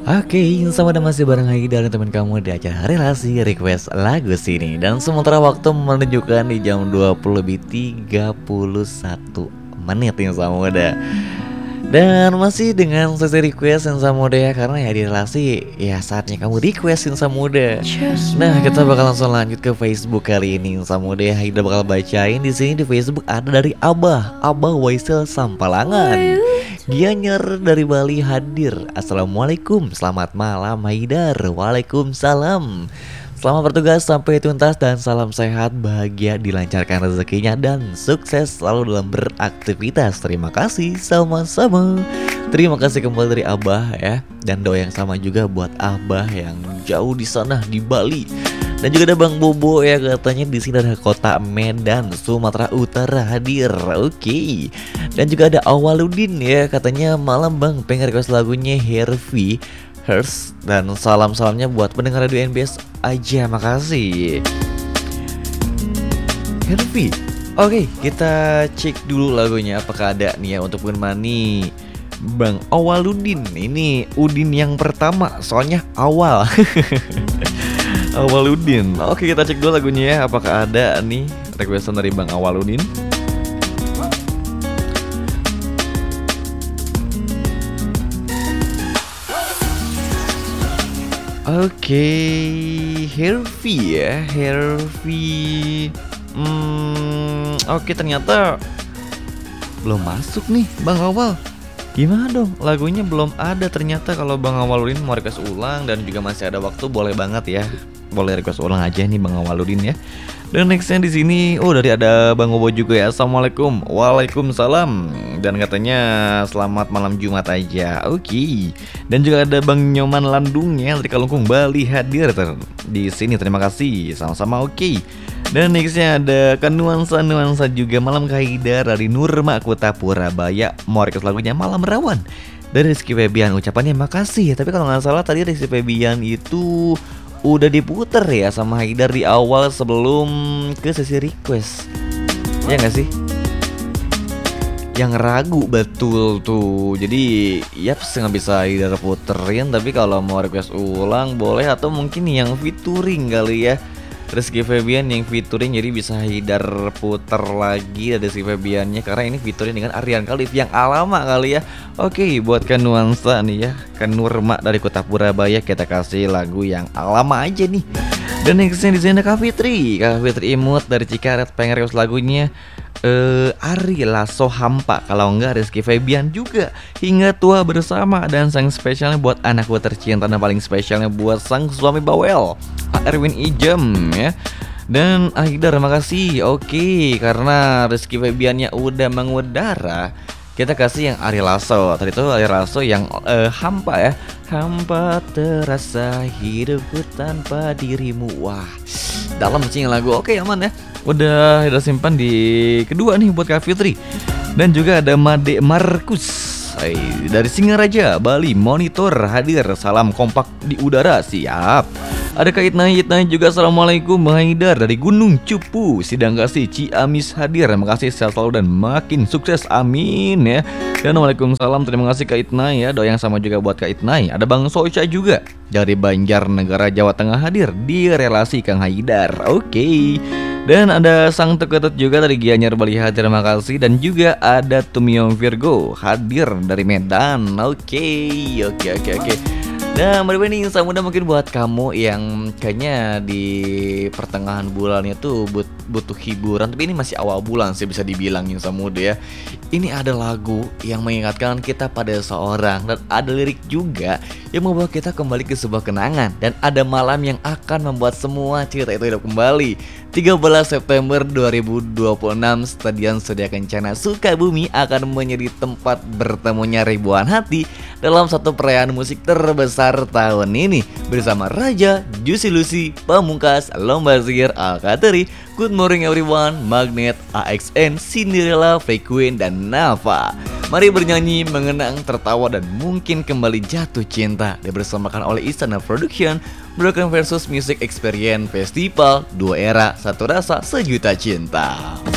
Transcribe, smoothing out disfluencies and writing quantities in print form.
Oke, sama ada masih bareng lagi dari teman kamu di acara relasi request lagu sini. Dan sementara waktu menunjukkan di jam 20 lebih 31 menit nih sama muda. Dan masih dengan sesi request yang sama muda ya, karena ya di relasi ya saatnya kamu requestin sama muda. Nah, kita bakal langsung lanjut ke Facebook kali ini sama muda ya. Kita bakal bacain di sini di Facebook ada dari Abah Waisel Sampalangan. Gianyar dari Bali hadir. Assalamualaikum, selamat malam Haidar. Waalaikumsalam. Selamat bertugas sampai tuntas dan salam sehat, bahagia, dilancarkan rezekinya dan sukses selalu dalam beraktivitas. Terima kasih, sama-sama. Terima kasih kembali dari Abah ya. Dan doa yang sama juga buat Abah yang jauh di sana di Bali. Dan juga ada Bang Bobo ya, katanya di sini ada kota Medan, Sumatera Utara hadir. Oke. Dan juga ada Awaludin ya, katanya malam Bang pengen request lagunya Hervey Hers, dan salam-salamnya buat pendengar radio NBS aja. Makasih Hervey. Oke, kita cek dulu lagunya apakah ada nih ya untuk menemani Bang Awaludin. Ini Udin yang pertama, soalnya awal. Awaludin. Oke, kita cek dulu lagunya ya, apakah ada nih requestan dari Bang Awaludin. Oke, Hervey ya, Hervey. Oke, ternyata belum masuk nih Bang Awal. Gimana dong? Lagunya belum ada ternyata. Kalau Bang Awaludin mau request ulang dan juga masih ada waktu, boleh banget ya. Boleh request ulang aja nih Bang Awaludin ya. Dan nextnya di sini, dari ada Bang Bobo juga ya. Assalamualaikum. Waalaikumsalam. Dan katanya selamat malam Jumat aja. Oke. Dan juga ada Bang Nyoman Landung ya dari Kalungkung Bali hadir di sini. Terima kasih. Sama-sama. Oke. Dan nextnya ada Nuansa juga malam Haidar dari Nurma Kota Purabaya. Mau request lagunya Malam Rawan dari Rizky Febian. Ucapannya makasih. Tapi kalau nggak salah tadi Rizky Febian itu udah diputer ya sama Haidar di awal sebelum ke sesi request. Ya nggak sih? Yang ragu betul tuh. Jadi yaps nggak bisa Haidar puterin. Tapi kalau mau request ulang boleh, atau mungkin yang featuring kali ya, Rizky Febian yang featuring, jadi bisa Haidar puter lagi dari Rizky Febiannya, karena ini featuring dengan Aryan Khalif yang alama kali ya. Oke, buat Nuansa nih ya, Nurma dari Kota Purabaya, kita kasih lagu yang alama aja nih. Dan nextnya di sini ada Kak Fitri Imut dari Cikaret, pengen request lagunya Ari Lasso Hampa. Kalau enggak Rizky Febian juga Hingga Tua Bersama. Dan sang spesialnya buat anakku tercinta, dan paling spesialnya buat sang suami bawel Erwin Ijam ya. Dan Haidar makasih. Oke, karena Rizky Febiannya udah mengudara, kita kasih yang Ari Lasso. Tadi itu Ari Lasso yang Hampa ya. Hampa terasa hidupku tanpa dirimu. Wah, dalam sih lagu. Oke, aman ya. Udah simpan di kedua nih buat Kak Fitri. Dan juga ada Made Markus dari Singaraja, Bali, monitor hadir. Salam kompak di udara, siap. Ada Kak Itnai juga. Assalamualaikum Bang Haidar dari Gunung Cupu, Sidang Kasih, Ciamis hadir. Terima kasih, sehat selalu dan makin sukses, amin ya. Dan waalaikumsalam, terima kasih Kak Itnai ya. Doa yang sama juga buat Kak Itnai. Ada Bang Soica juga dari Banjarnegara, Jawa Tengah hadir di relasi Kang Haidar. Oke. Dan ada Sang Teketut juga dari Gianyar Bali hadir, terima kasih. Dan juga ada Tumyong Virgo hadir dari Medan. Oke. Nah, berbanding sama mudah mungkin buat kamu yang kayaknya di pertengahan bulannya tuh butuh hiburan, tapi ini masih awal bulan sih bisa dibilangin sama muda ya. Ini ada lagu yang mengingatkan kita pada seorang, dan ada lirik juga yang membawa kita kembali ke sebuah kenangan, dan ada malam yang akan membuat semua cerita itu hidup kembali. 13 September 2026, Stadion Surya Kencana Sukabumi akan menjadi tempat bertemunya ribuan hati dalam satu perayaan musik terbesar tahun ini, bersama Raja, Juicy Lucy, Pamungkas, Lombazir, Alkateri, Good Morning Everyone, Magnet, AXN, Cinderella, Queen, dan Nava. Mari bernyanyi, mengenang, tertawa, dan mungkin kembali jatuh cinta. Dipersembahkan oleh Istana Production, Broken versus Music Experience Festival, 2 era, 1 rasa, 1 juta cinta.